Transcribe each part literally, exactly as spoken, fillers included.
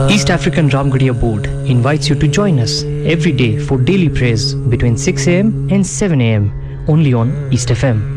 East African Ramgarhia Board invites you to join us every day for daily prayers between six a.m. and seven a.m. only on East F M.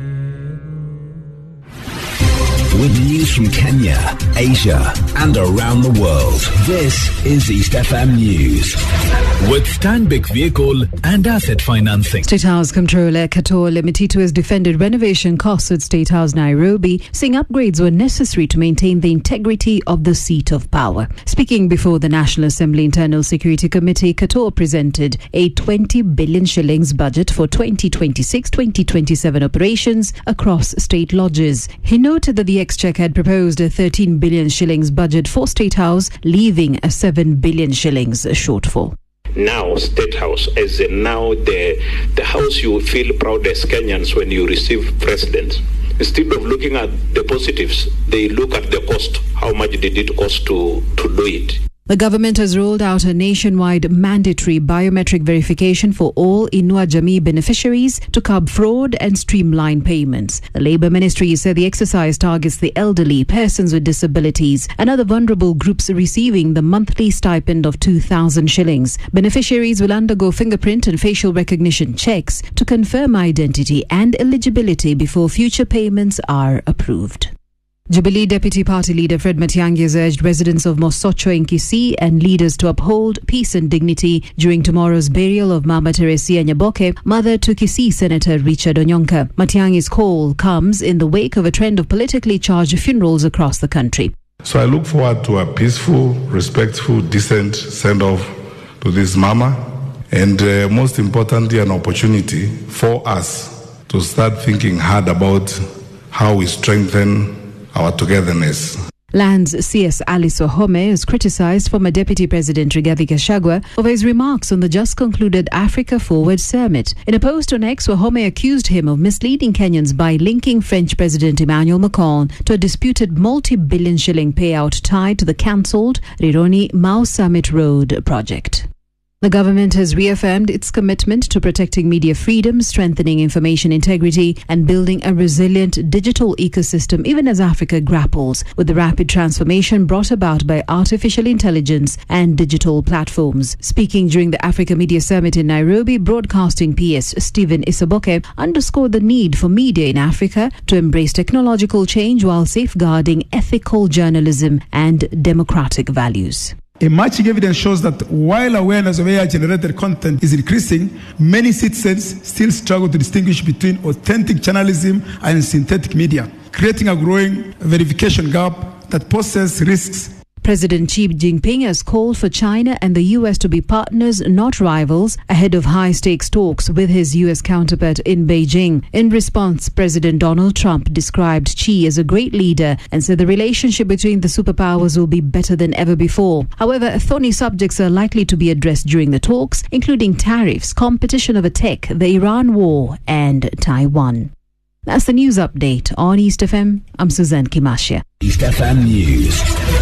With news from Kenya, Asia, and around the world, this is East F M News. With Stanbic Vehicle and Asset Financing. State House Comptroller Katole Mititu has defended renovation costs at State House Nairobi, saying upgrades were necessary to maintain the integrity of the seat of power. Speaking before the National Assembly Internal Security Committee, Katole presented a twenty billion shillings budget for twenty twenty-six twenty twenty-seven operations across state lodges. He noted that the Exchequer had proposed a thirteen billion shillings budget for State House, leaving a seven billion shillings shortfall. Now, State House, as now the the house you feel proud as Kenyans when you receive presidents. Instead of looking at the positives, they look at the cost. How much did it cost to, to do it? The government has rolled out a nationwide mandatory biometric verification for all Inua Jamii beneficiaries to curb fraud and streamline payments. The Labour Ministry said the exercise targets the elderly, persons with disabilities, and other vulnerable groups receiving the monthly stipend of two thousand shillings. Beneficiaries will undergo fingerprint and facial recognition checks to confirm identity and eligibility before future payments are approved. Jubilee Deputy Party Leader Fred Matiang'i has urged residents of Mosocho in Kisii and leaders to uphold peace and dignity during tomorrow's burial of Mama Teresia Nyaboke, mother to Kisii Senator Richard Onyonka. Matiang'i's call comes in the wake of a trend of politically charged funerals across the country. So I look forward to a peaceful, respectful, decent send-off to this mama, and uh, most importantly, an opportunity for us to start thinking hard about how we strengthen our togetherness. Land's C S Alice Wahome has criticised former Deputy President Rigathi Gachagua for his remarks on the just concluded Africa Forward Summit. In a post on X, Wahome accused him of misleading Kenyans by linking French President Emmanuel Macron to a disputed multi-billion shilling payout tied to the cancelled Rironi Mau Summit Road project. The government has reaffirmed its commitment to protecting media freedom, strengthening information integrity, and building a resilient digital ecosystem, even as Africa grapples with the rapid transformation brought about by artificial intelligence and digital platforms. Speaking during the Africa Media Summit in Nairobi, Broadcasting P S Stephen Isoboke underscored the need for media in Africa to embrace technological change while safeguarding ethical journalism and democratic values. Emerging evidence shows that while awareness of A I-generated content is increasing, many citizens still struggle to distinguish between authentic journalism and synthetic media, creating a growing verification gap that poses risks. President Xi Jinping has called for China and the U S to be partners, not rivals, ahead of high-stakes talks with his U S counterpart in Beijing. In response, President Donald Trump described Xi as a great leader and said the relationship between the superpowers will be better than ever before. However, thorny subjects are likely to be addressed during the talks, including tariffs, competition over tech, the Iran war, and Taiwan. That's the news update on East F M. I'm Suzanne Kimashia. East F M News.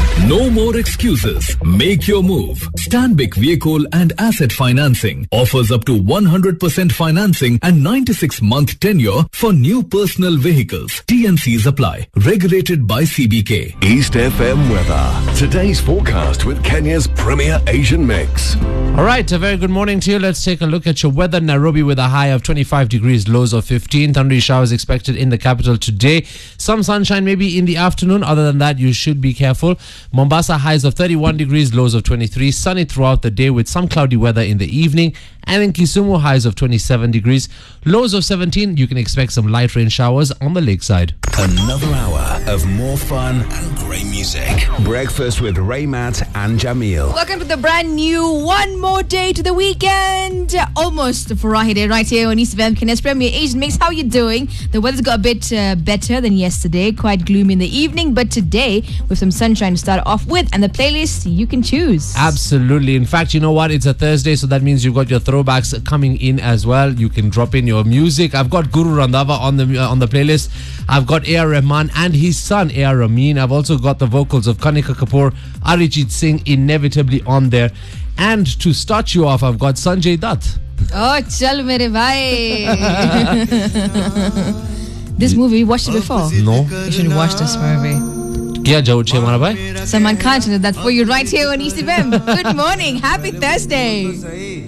No more excuses. Make your move. Stanbic Vehicle and Asset Financing offers up to one hundred percent financing and ninety-six month tenure for new personal vehicles. T N Cs apply. Regulated by C B K. East F M weather. Today's forecast with Kenya's premier Asian mix. All right, a very good morning to you. Let's take a look at your weather. Nairobi with a high of twenty-five degrees, lows of fifteen. Thundery showers expected in the capital today. Some sunshine maybe in the afternoon. Other than that, you should be careful. Mombasa highs of thirty-one degrees, lows of twenty-three. Sunny throughout the day with some cloudy weather in the evening. And in Kisumu, highs of twenty-seven degrees, lows of seventeen. You can expect some light rain showers on the lakeside. Another hour of more fun and great music. Breakfast with Raymat and Jamil. Welcome to the brand new One More Day to the Weekend. Almost Friday right here on East F M, Kenya's premier Asian mix. How you doing? The weather's got a bit uh, better than yesterday. Quite gloomy in the evening, but today with some sunshine to start off with, and the playlist you can choose. Absolutely. In fact, you know what? It's a Thursday, so that means you've got your throwbacks coming in as well. You can drop in your music. I've got Guru Randava on the uh, on the playlist. I've got A R Rahman and his son A R Ramin. I've also got the vocals of Kanika Kapoor, Arijit Singh inevitably on there. And to start you off, I've got Sanjay Dutt. Oh, chal mere bhai. This movie, you watched it before? No. You should watch this movie. क्या जाओ छे हमारा भाई Salman Khan, that's for you right here on East F M. Good morning. Happy Thursday.